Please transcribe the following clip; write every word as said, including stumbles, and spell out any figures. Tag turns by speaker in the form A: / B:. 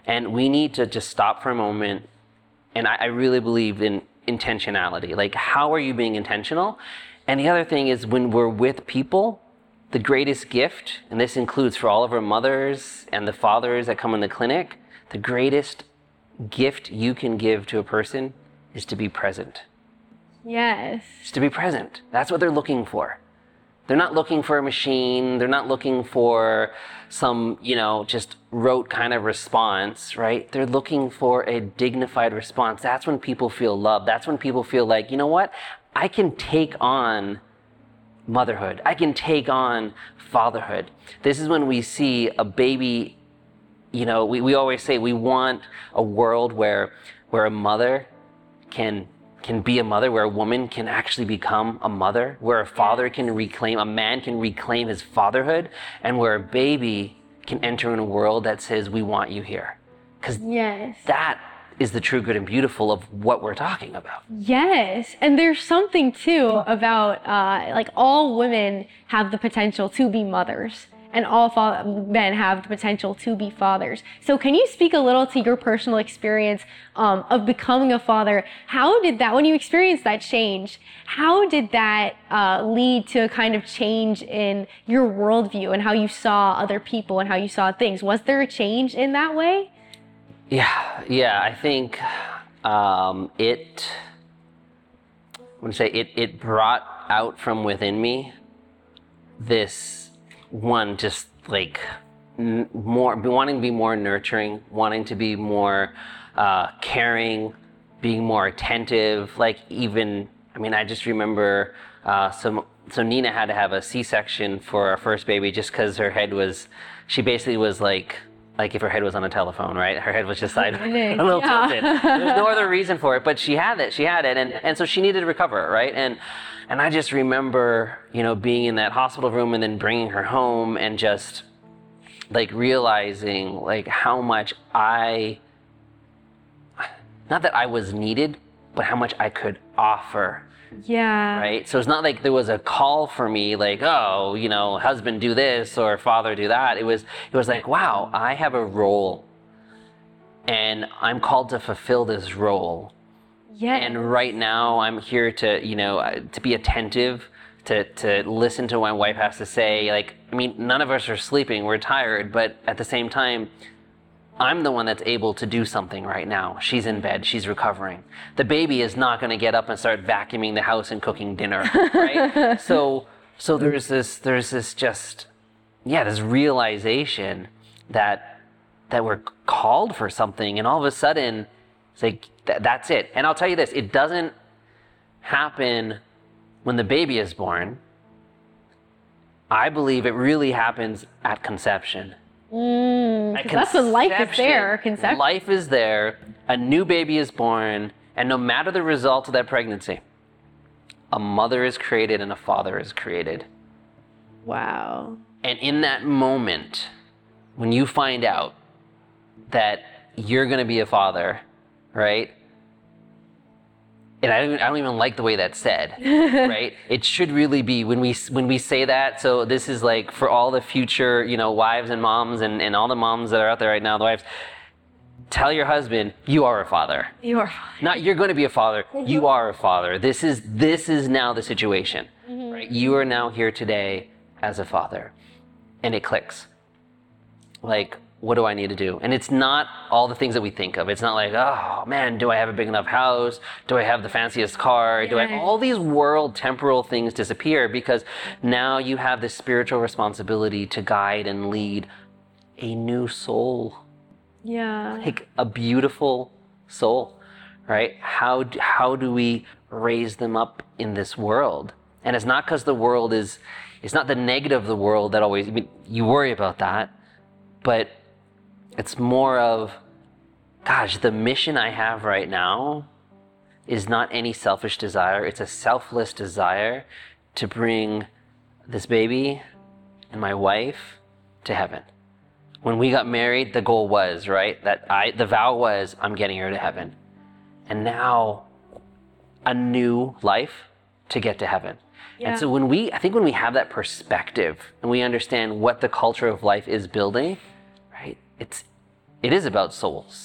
A: And we need to just stop for a moment. And I, I really believe in intentionality. Like, how are you being intentional? And the other thing is, when we're with people, the greatest gift, and this includes for all of our mothers and the fathers that come in the clinic, the greatest gift you can give to a person is to be present.
B: Yes.
A: Just to be present. That's what they're looking for. They're not looking for a machine. They're not looking for some, you know, just rote kind of response, right? They're looking for a dignified response. That's when people feel loved. That's when people feel like, you know what? I can take on motherhood. I can take on fatherhood. This is when we see a baby, you know, we, we always say we want a world where where a mother can can be a mother, where a woman can actually become a mother, where a father can reclaim, a man can reclaim his fatherhood, and where a baby can enter in a world that says, we want you here. Because
B: yes.
A: that is the true, good, and beautiful of what we're talking about.
B: Yes. And there's something too about, uh, like, all women have the potential to be mothers, and all fa- men have the potential to be fathers. So can you speak a little to your personal experience um, of becoming a father? How did that, when you experienced that change, how did that uh, lead to a kind of change in your worldview and how you saw other people and how you saw things? Was there a change in that way?
A: Yeah, yeah, I think um, it, I want to say it, it brought out from within me this one, just like n- more, wanting to be more nurturing, wanting to be more uh, caring, being more attentive. Like, even, I mean, I just remember uh, some, so Nina had to have a C-section for our first baby just because her head was, she basically was like, like if her head was on a telephone, right? Her head was just side, a little
B: yeah.
A: tilted. There's no other reason for it, but she had it, she had it. And, and so she needed to recover, right? And, and I just remember, you know, being in that hospital room and then bringing her home and just like realizing like how much I, not that I was needed, but how much I could offer.
B: Yeah.
A: Right? So it's not like there was a call for me like, oh, you know, husband do this or father do that. It was it was like, wow, I have a role and I'm called to fulfill this role.
B: Yeah.
A: And right now I'm here to, you know, uh, to be attentive, to to listen to what my wife has to say. Like, I mean, none of us are sleeping, we're tired, but at the same time, I'm the one that's able to do something right now. She's in bed, she's recovering. The baby is not going to get up and start vacuuming the house and cooking dinner, right? so, so there's this, there's this just, yeah, this realization that that we're called for something, and all of a sudden, it's like th- that's it. And I'll tell you this: it doesn't happen when the baby is born. I believe it really happens at conception.
B: Mm, 'cause that's when life is there. Conception.
A: Life is there, a new baby is born, and no matter the result of that pregnancy, a mother is created and a father is created.
B: Wow.
A: And in that moment, when you find out that you're going to be a father, right? And I don't, I don't even like the way that's said, right? It should really be when we when we say that. So this is like for all the future, you know, wives and moms and, and all the moms that are out there right now, the wives, tell your husband, you are a father.
B: You are.
A: Not you're going to be a father. You are a father. This is this is now the situation, mm-hmm. right? You are now here today as a father, and it clicks. Like, what do I need to do? And it's not all the things that we think of. It's not like, oh man, do I have a big enough house? Do I have the fanciest car? Yeah. Do I? All these world temporal things disappear because now you have this spiritual responsibility to guide and lead a new soul.
B: Yeah.
A: Like a beautiful soul, right? How do, how do we raise them up in this world? And it's not because the world is, it's not the negative of the world that always, I mean, you worry about that, but it's more of, gosh, the mission I have right now is not any selfish desire. It's a selfless desire to bring this baby and my wife to heaven. When we got married, the goal was, right, that I, the vow was, I'm getting her to heaven. And now, a new life to get to heaven. Yeah. And so when we, I think when we have that perspective and we understand what the culture of life is building, right, it's It is about souls.